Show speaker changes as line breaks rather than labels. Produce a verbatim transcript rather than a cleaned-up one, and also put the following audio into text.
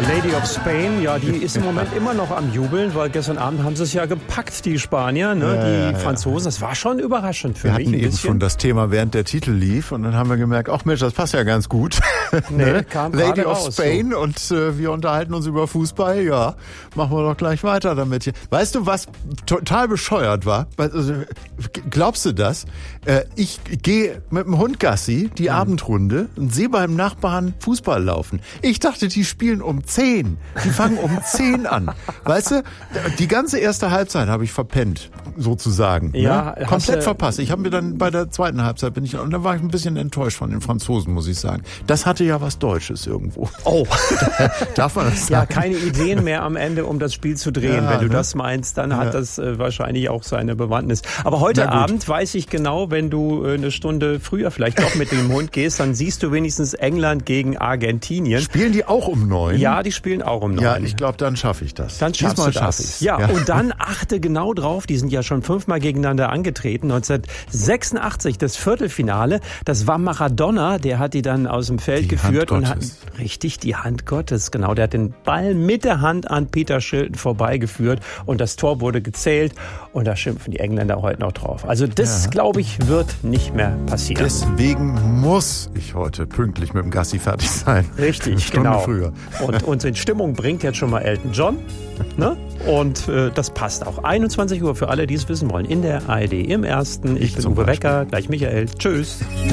Lady of Spain, ja, die ist im Moment immer noch am Jubeln, weil gestern Abend haben sie es ja gepackt, die Spanier, ne,
ja,
die
ja, ja.
Franzosen. Das war schon überraschend für
wir
mich.
Wir hatten
ein
eben
bisschen.
schon das Thema, während der Titel lief, und dann haben wir gemerkt, ach Mensch, das passt ja ganz gut.
Nee,
ne?
kam
Lady of
raus,
Spain
so.
Und äh, wir unterhalten uns über Fußball, ja, machen wir doch gleich weiter damit hier. Weißt du, was total bescheuert war? Also, glaubst du das? Äh, ich gehe mit dem Hund Gassi, die mhm. Abendrunde, und sehe beim Nachbarn Fußball laufen. Ich dachte, die spielen um zehn. Die fangen um zehn an. Weißt du, die ganze erste Halbzeit habe ich verpennt, sozusagen.
Ja,
ne? Komplett verpasst. Ich habe mir dann bei der zweiten Halbzeit, bin ich, und da war ich ein bisschen enttäuscht von den Franzosen, muss ich sagen. Das hatte ja was Deutsches irgendwo.
Oh.
Darf man das sagen?
Ja, keine Ideen mehr am Ende, um das Spiel zu drehen.
Ja,
wenn du
ne?
das meinst, dann hat
ja.
das äh, wahrscheinlich auch seine Bewandtnis. Aber heute Abend weiß ich genau, wenn du äh, eine Stunde früher vielleicht doch mit dem Hund gehst, dann siehst du wenigstens England gegen Argentinien.
Spielen die auch um neun?
Ja, die spielen auch um neun.
Ja, ich glaube, dann schaffe ich das.
Dann schaffst
Diesmal
du
schaff
das.
ich's.
Ja,
ja,
und dann achte genau drauf, die sind ja schon fünfmal gegeneinander angetreten. neunzehnhundertsechsundachtzig, das Viertelfinale, das war Maradona, der hat die dann aus dem Feld
die
geführt
Hand
und hat
Gottes.
richtig die Hand Gottes, genau, der hat den Ball mit der Hand an Peter Shilton vorbeigeführt und das Tor wurde gezählt und da schimpfen die Engländer heute noch drauf. Also das, ja. glaube ich, wird nicht mehr passieren.
Deswegen muss ich heute pünktlich mit dem Gassi fertig sein.
Richtig,
Eine Stunde
genau.
früher.
Und uns in Stimmung bringt jetzt schon mal Elton John. Ne? Und äh, das passt auch. einundzwanzig Uhr für alle, die es wissen wollen. In der A R D im Ersten. Ich, ich bin Uwe Becker, gleich Michael. Tschüss.